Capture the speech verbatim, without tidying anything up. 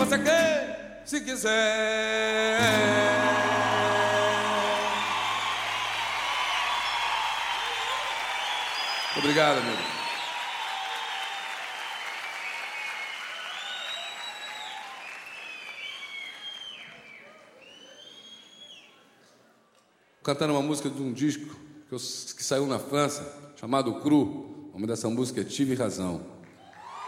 você quer, se quiser. Obrigado, amigo. Cantando uma música de um disco que, eu, que saiu na França, chamado Cru. O nome dessa música é Tive Razão.